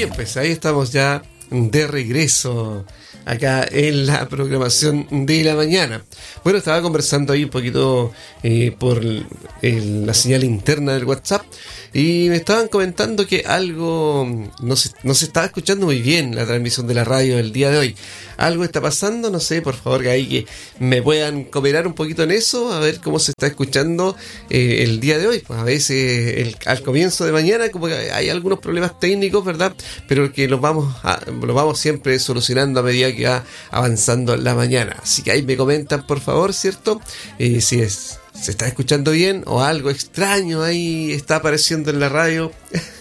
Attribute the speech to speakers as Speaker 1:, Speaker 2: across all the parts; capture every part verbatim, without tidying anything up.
Speaker 1: Bien, pues ahí estamos ya de regreso acá en la programación de la mañana. Bueno, estaba conversando ahí un poquito eh, por el, el, la señal interna del WhatsApp y me estaban comentando que algo no se, no se estaba escuchando muy bien la transmisión de la radio del día de hoy. Algo está pasando, no sé, por favor, que ahí que me puedan cooperar un poquito en eso, a ver cómo se está escuchando eh, el día de hoy. Pues a veces el, al comienzo de mañana como que hay algunos problemas técnicos, ¿verdad? Pero que los vamos a, los vamos siempre solucionando a medida que va avanzando la mañana. Así que ahí me comentan, por favor, ¿cierto? Eh, si es se está escuchando bien o algo extraño ahí está apareciendo en la radio.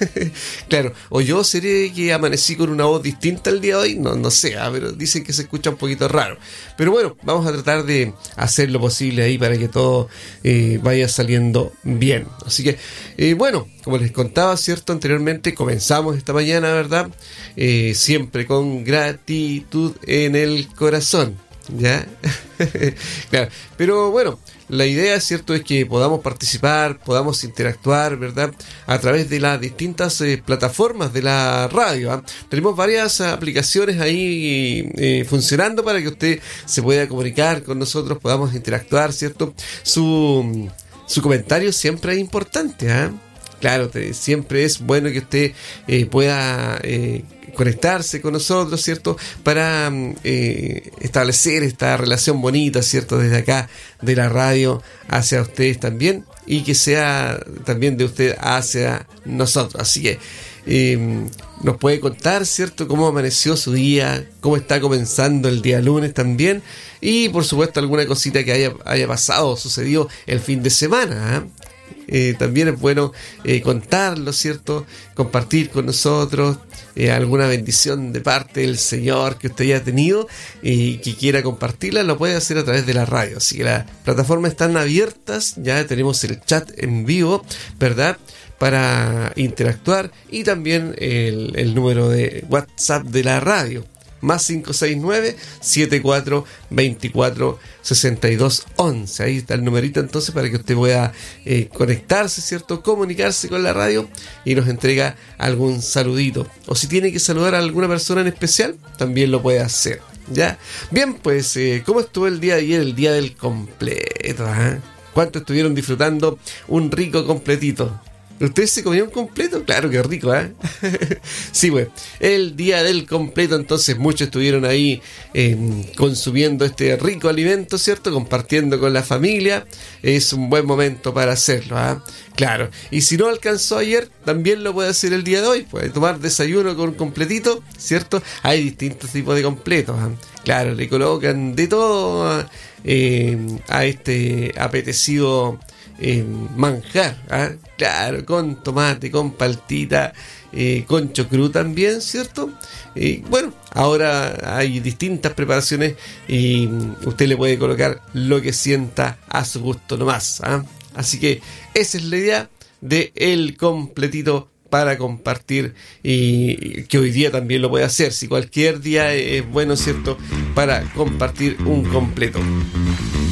Speaker 1: Claro, o yo seré que amanecí con una voz distinta el día de hoy, no, no sé, ¿eh? Pero dicen que se escucha un poquito raro. Pero bueno, vamos a tratar de hacer lo posible ahí para que todo eh, vaya saliendo bien. Así que, eh, bueno, como les contaba, ¿cierto? Anteriormente comenzamos esta mañana, ¿verdad? Eh, siempre con gratitud en el corazón, ¿ya? Claro, pero bueno, la idea, cierto, es que podamos participar, podamos interactuar, ¿verdad? A través de las distintas eh, plataformas de la radio, ¿eh? Tenemos varias aplicaciones ahí eh, funcionando para que usted se pueda comunicar con nosotros, podamos interactuar, ¿cierto? Su, su comentario siempre es importante, ¿eh? Claro, te, siempre es bueno que usted eh, pueda eh, conectarse con nosotros, ¿cierto? Para eh, establecer esta relación bonita, ¿cierto? Desde acá de la radio hacia ustedes también y que sea también de usted hacia nosotros. Así que eh, nos puede contar, ¿cierto? Cómo amaneció su día, cómo está comenzando el día lunes también y por supuesto alguna cosita que haya, haya pasado o sucedido el fin de semana, ¿eh? Eh, también es bueno eh, contarlo, ¿cierto? Compartir con nosotros eh, alguna bendición de parte del Señor que usted haya tenido y que quiera compartirla, lo puede hacer a través de la radio. Así que las plataformas están abiertas, ya tenemos el chat en vivo, ¿verdad? Para interactuar y también el, el número de WhatsApp de la radio. Más cinco seis nueve, siete cuatro dos cuatro, seis dos uno uno. Ahí está el numerito entonces para que usted pueda eh, conectarse, ¿cierto? Comunicarse con la radio y nos entrega algún saludito. O si tiene que saludar a alguna persona en especial, también lo puede hacer, ¿ya? Bien, pues, eh, ¿cómo estuvo el día de ayer? El día del completo, ¿eh? ¿Cuánto estuvieron disfrutando un rico completito? ¿Usted se comió un completo? Claro, que rico, ¿eh? Sí, pues, el día del completo, entonces muchos estuvieron ahí eh, consumiendo este rico alimento, ¿cierto? Compartiendo con la familia. Es un buen momento para hacerlo, ¿eh? Claro. Y si no alcanzó ayer, también lo puede hacer el día de hoy. Puede tomar desayuno con un completito, ¿cierto? Hay distintos tipos de completos, ¿eh? Claro, le colocan de todo eh, a este apetecido Eh, manjar, ¿eh? Claro, con tomate, con paltita, eh, con chocrú también, ¿cierto? Y bueno, ahora hay distintas preparaciones y usted le puede colocar lo que sienta a su gusto nomás, ¿eh? Así que esa es la idea de el completito para compartir y que hoy día también lo puede hacer. Si cualquier día es bueno, ¿cierto? Para compartir un completo.